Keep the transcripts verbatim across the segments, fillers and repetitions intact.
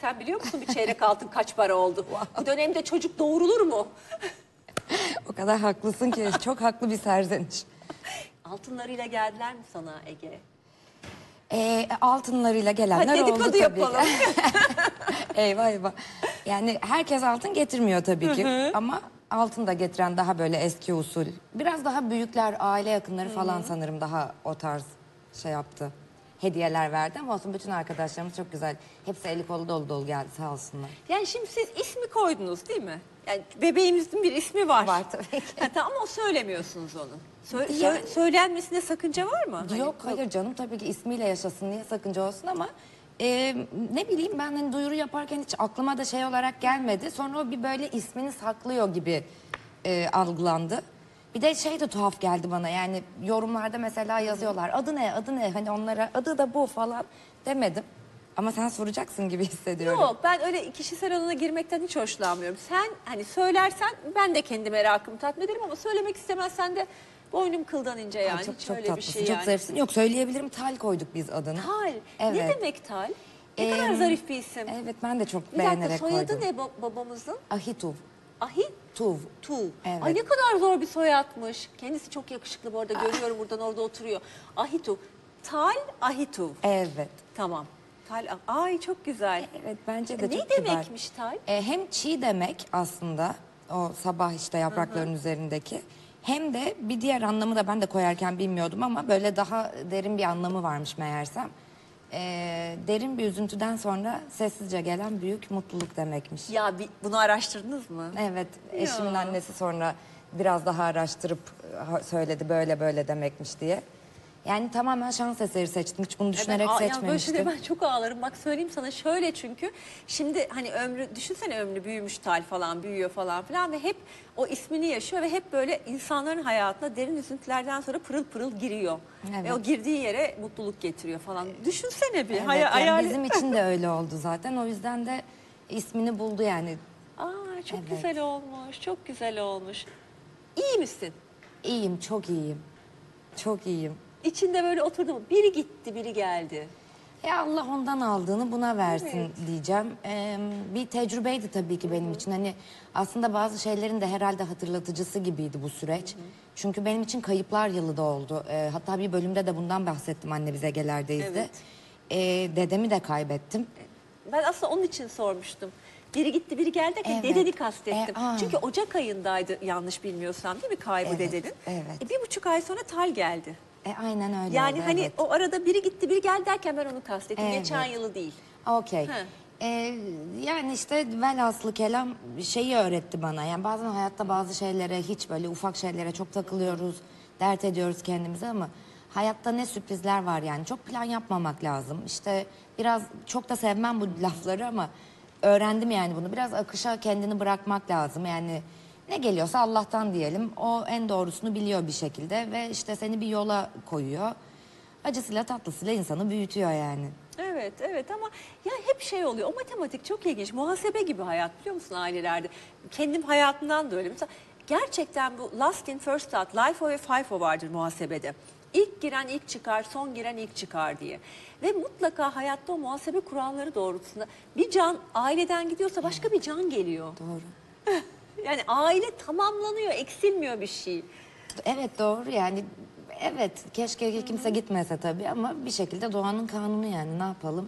Sen biliyor musun bir çeyrek altın kaç para oldu? Bu dönemde çocuk doğurulur mu? O kadar haklısın ki çok haklı bir serzeniş. Altınlarıyla geldiler mi sana Ege? Ee, altınlarıyla gelenler Hadi oldu dedikodu tabii yapalım. ki. Eyvah eyvah. Yani herkes altın getirmiyor tabii ki. Ama altın da getiren daha böyle eski usul. Biraz daha büyükler, aile yakınları falan sanırım daha o tarz şey yaptı. Hediyeler verdi ama olsun bütün arkadaşlarımız çok güzel. Hepsi eli kolu dolu dolu geldi sağ olsunlar. Yani şimdi siz ismi koydunuz değil mi? Yani bebeğimizin bir ismi var. Var tabii ki. Ha, tamam ama söylemiyorsunuz onu. Sö Yani- sö söylenmesine sakınca var mı? Hani Yok bu- hayır canım tabii ki ismiyle yaşasın niye sakınca olsun ama e, ne bileyim ben hani duyuru yaparken hiç aklıma da şey olarak gelmedi. Sonra o bir böyle ismini saklıyor gibi e, algılandı. Bir de şey de tuhaf geldi bana yani yorumlarda mesela yazıyorlar adı ne adı ne hani onlara adı da bu falan demedim. Ama sen soracaksın gibi hissediyorum. Yok ben öyle kişisel alana girmekten hiç hoşlanmıyorum. Sen hani söylersen ben de kendi merakımı tatmin ederim ama söylemek istemezsen de boynum kıldan ince yani. Ay, çok Hiç çok öyle tatlısın bir şey çok yani. zarifsin. Yok söyleyebilirim Tal koyduk biz adını. Tal. Ne Evet. demek Tal? Ne Ee, kadar zarif bir isim. Evet ben de çok Bir dakika beğenerek soyadı koydum. ne ba- babamızın? Ahituv. Ahi Tuv. Tu. Evet. Ay ne kadar zor bir soyadmış. Kendisi çok yakışıklı bu arada görüyorum buradan orada oturuyor. Ahitu. Tal Ahitu. Evet. Tamam. Tal Ay çok güzel. Evet bence de Ne çok kibar. demekmiş Tal? E, hem çiğ demek aslında o sabah işte yaprakların üzerindeki. Hem de bir diğer anlamı da ben de koyarken bilmiyordum ama böyle daha derin bir anlamı varmış meğersem. E, derin bir üzüntüden sonra sessizce gelen büyük mutluluk demekmiş. Ya bir- bunu araştırdınız mı? Evet eşimin Ya. annesi sonra biraz daha araştırıp ha- söyledi böyle böyle demekmiş diye. Yani tamamen şans eseri seçtim. Hiç bunu düşünerek Evet, aa, ya böyle seçmemiştim. şeyde ben çok ağlarım. Bak söyleyeyim sana şöyle çünkü şimdi hani ömrü düşünsene ömrü büyümüş Tal falan büyüyor falan filan ve hep o ismini yaşıyor ve hep böyle insanların hayatına derin üzüntülerden sonra pırıl pırıl giriyor. Evet. Ve o girdiği yere mutluluk getiriyor falan. Düşünsene bir Evet, hay- yani hayal. bizim için de öyle oldu zaten. O yüzden de ismini buldu yani. Aa çok Evet. güzel olmuş. Çok güzel olmuş. İyi misin? İyiyim, çok iyiyim. Çok iyiyim. İçinde böyle oturdu mu? Biri gitti, biri geldi. Ya Allah ondan aldığını buna versin Evet. diyeceğim. Ee, bir tecrübeydi tabii ki benim için. Hani aslında bazı şeylerin de herhalde hatırlatıcısı gibiydi bu süreç. Çünkü benim için kayıplar yılı da oldu. Ee, hatta bir bölümde de bundan bahsettim Anne Bize Geler'deyiz de. Evet. Ee, dedemi de kaybettim. Ben aslında onun için sormuştum. Biri gitti biri geldi derken Evet. dedeni kastettim. E, aa. Çünkü Ocak ayındaydı yanlış bilmiyorsam değil mi kaybı Evet, dedenin? evet. E, bir buçuk ay sonra Tal geldi. E, aynen öyle Yani oldu, hani evet. o arada biri gitti biri geldi derken ben onu kastettim. Evet. Geçen yılı değil. Okey. He. Ee, yani işte velhasılı kelam şeyi öğretti bana. Yani bazen hayatta bazı şeylere hiç böyle ufak şeylere çok takılıyoruz. Dert ediyoruz kendimize ama hayatta ne sürprizler var yani. Çok plan yapmamak lazım. İşte biraz çok da sevmem bu lafları ama öğrendim yani bunu. Biraz akışa kendini bırakmak lazım. Yani ne geliyorsa Allah'tan diyelim. O en doğrusunu biliyor bir şekilde ve işte seni bir yola koyuyor. Acısıyla tatlısıyla insanı büyütüyor yani. Evet, evet ama ya hep şey oluyor. O matematik çok ilginç. Muhasebe gibi hayat biliyor musun ailelerde? Kendim hayatımdan da öyle. Mesela gerçekten bu last in first out, LIFO ve FIFO vardır muhasebede. İlk giren ilk çıkar, son giren ilk çıkar diye. Ve mutlaka hayatta o muhasebe kuralları doğrultusunda bir can aileden gidiyorsa başka bir can geliyor. Doğru. Yani aile tamamlanıyor, eksilmiyor bir şey. Evet doğru yani evet keşke kimse gitmese tabii ama bir şekilde doğanın kanunu yani ne yapalım.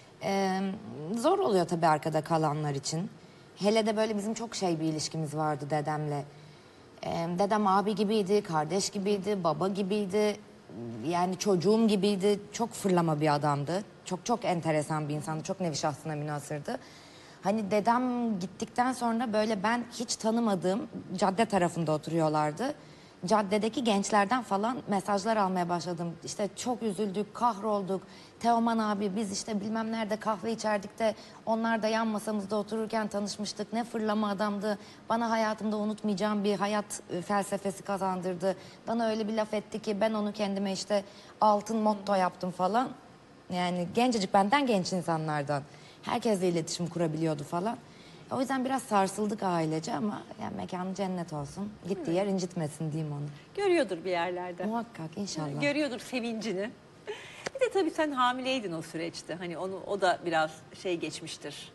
Ee, zor oluyor tabii arkada kalanlar için. Hele de böyle bizim çok şey bir ilişkimiz vardı dedemle. Ee, dedem abi gibiydi, kardeş gibiydi, baba gibiydi. Yani çocuğum gibiydi. Çok fırlama bir adamdı. Çok çok enteresan bir insandı. Çok nevi şahsına münhasırdı. Hani dedem gittikten sonra böyle ben hiç tanımadığım cadde tarafında oturuyorlardı. Caddedeki gençlerden falan mesajlar almaya başladım. İşte çok üzüldük, kahrolduk. Teoman abi biz işte bilmem nerede kahve içerdik de onlar da yan masamızda otururken tanışmıştık. Ne fırlama adamdı. Bana hayatımda unutmayacağım bir hayat e, felsefesi kazandırdı. Bana öyle bir laf etti ki ben onu kendime işte altın motto yaptım falan. Yani gencecik benden genç insanlardan. Herkesle iletişim kurabiliyordu falan. O yüzden biraz sarsıldık ailece ama yani mekanı cennet olsun. Gittiği yer incitmesin diyeyim onu. Görüyordur bir yerlerde. Muhakkak inşallah. Görüyordur sevincini. Bir de tabii sen hamileydin o süreçte. Hani onu o da biraz şey geçmiştir.